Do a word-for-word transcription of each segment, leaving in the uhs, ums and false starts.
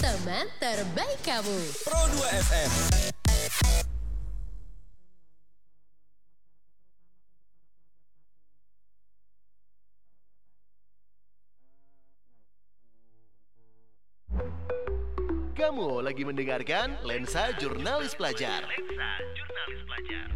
teman terbaik kamu. Pro dua F M. Kamu lagi mendengarkan Lensa Jurnalis Pelajar. Lensa Jurnalis Pelajar.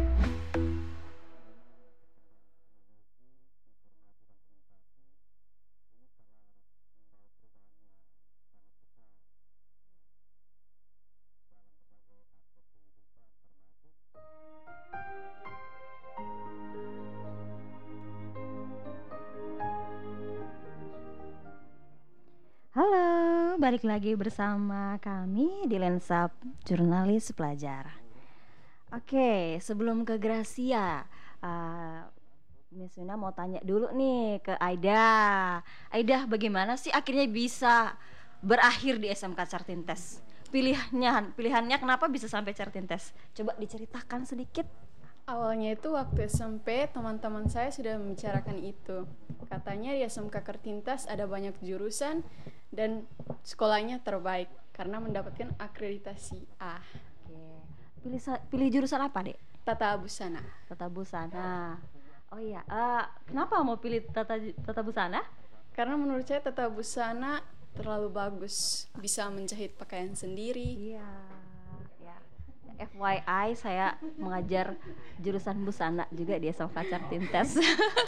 Halo, balik lagi bersama kami di Lensa Jurnalis Pelajar. Oke, sebelum ke Gracia, uh, Miss Wina mau tanya dulu nih ke Aida. Aida, bagaimana sih akhirnya bisa berakhir di S M K Cartintes? Pilihannya, pilihannya kenapa bisa sampai Cartintes? Coba diceritakan sedikit. Awalnya itu waktu S M P teman-teman saya sudah membicarakan itu. Katanya di S M K Cartintas ada banyak jurusan dan sekolahnya terbaik karena mendapatkan akreditasi A. Oke. Pilih pilih jurusan apa, Dek? Tata Busana. Tata Busana. Oh iya, uh, kenapa mau pilih tata tata busana? Karena menurut saya Tata Busana terlalu bagus, bisa menjahit pakaian sendiri. Iya. F Y I, saya mengajar jurusan busana juga di S M K Cartintes.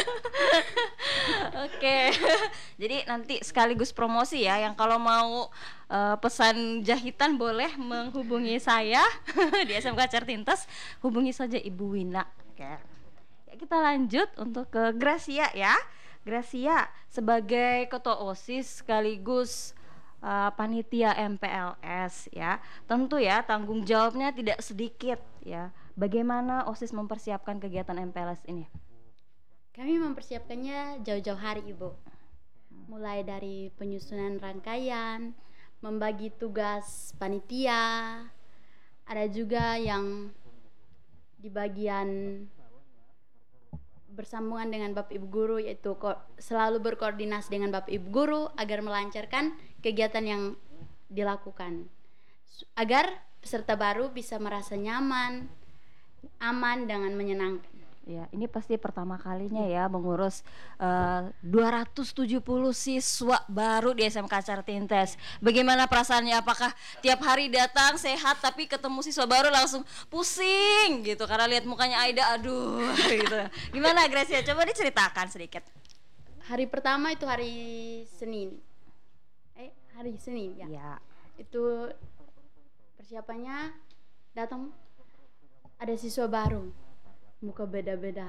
Oke, jadi nanti sekaligus promosi ya, yang kalau mau uh, pesan jahitan boleh menghubungi saya di S M K Cartintes, hubungi saja Ibu Wina. Oke, ya, kita lanjut untuk ke Gracia ya. Gracia sebagai ketua OSIS sekaligus Uh, panitia M P L S ya, tentu ya tanggung jawabnya tidak sedikit ya. Bagaimana OSIS mempersiapkan kegiatan M P L S ini? Kami mempersiapkannya jauh-jauh hari, Ibu. Mulai dari penyusunan rangkaian, membagi tugas panitia, ada juga yang di bagian bersambungan dengan Bapak Ibu Guru, yaitu ko- selalu berkoordinasi dengan Bapak Ibu Guru agar melancarkan kegiatan yang dilakukan, agar peserta baru bisa merasa nyaman, aman, dan menyenangkan. Ya, ini pasti pertama kalinya ya mengurus uh, dua ratus tujuh puluh siswa baru di S M K Cartintes. Bagaimana perasaannya? Apakah tiap hari datang sehat tapi ketemu siswa baru langsung pusing gitu karena lihat mukanya Aida, aduh gitu. Gimana Gracia? Coba diceritakan sedikit. Hari pertama itu hari Senin. Eh, hari Senin ya. Ya. Itu persiapannya, datang ada siswa baru. Muka beda-beda,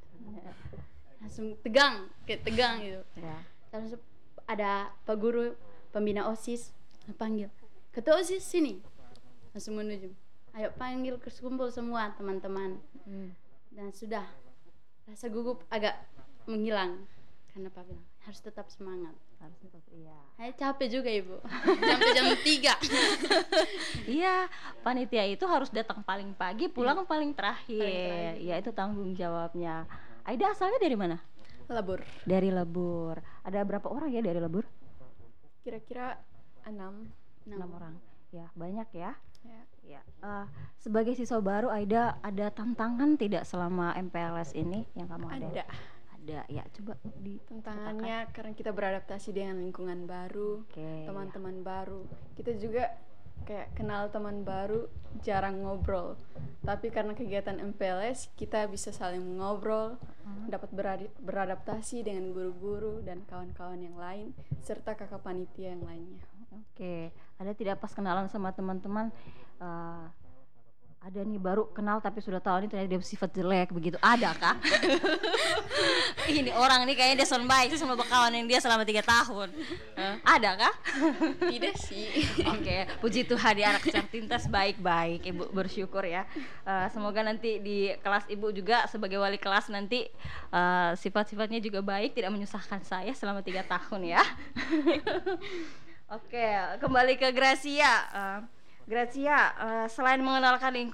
langsung tegang, kayak tegang gitu. Ya. Terus ada Pak Guru pembina OSIS panggil, ketua OSIS sini, langsung menuju, ayo panggil kumpul semua teman-teman. hmm. Dan sudah rasa gugup agak menghilang karena Pak bilang harus tetap semangat. Harus tetap, iya. Saya capek juga Ibu, sampai jam tiga. Iya, panitia itu harus datang paling pagi, pulang paling terakhir. Paling terakhir. Ya, itu tanggung jawabnya. Aida asalnya dari mana? Labur. Dari Lebur. Ada berapa orang ya dari Lebur? Kira-kira enam. Enam orang. Ya, banyak ya. Ya. Ya. Uh, sebagai siswa baru, Aida ada tantangan tidak selama M P L S ini yang kamu ada? Ada. Ada. Ya, coba di Tantangannya karena kita beradaptasi dengan lingkungan baru, Oke, teman-teman baru. Kita juga kayak kenal teman baru, jarang ngobrol. Tapi karena kegiatan M P L S, kita bisa saling ngobrol, uh-huh. dapat beradi- beradaptasi dengan guru-guru dan kawan-kawan yang lain, serta kakak panitia yang lainnya. Oke, ada tidak pas kenalan sama teman-teman, uh, ada nih baru kenal tapi sudah tahu nih ternyata dia sifat jelek begitu, ada kah? Ini orang nih kayaknya dia son baik sih sama bekawanin dia selama tiga tahun. Huh? Ada kah? Tidak sih. Oke, puji Tuhan di anak Cartintes baik-baik, Ibu bersyukur ya. Uh, semoga nanti di kelas Ibu juga sebagai wali kelas nanti uh, sifat-sifatnya juga baik, tidak menyusahkan saya selama tiga tahun ya. Oke, kembali ke Gracia. Uh, Gracia, uh, selain mengenalkan lingkungan